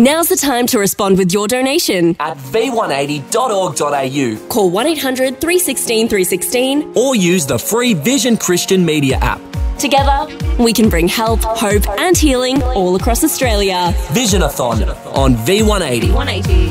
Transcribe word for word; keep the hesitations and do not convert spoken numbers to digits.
Now's the time to respond with your donation at v one eighty dot org dot a u. Call one eight hundred, three one six, three one six or use the free Vision Christian Media app. Together, we can bring help, hope and healing all across Australia. Visionathon on V one eighty.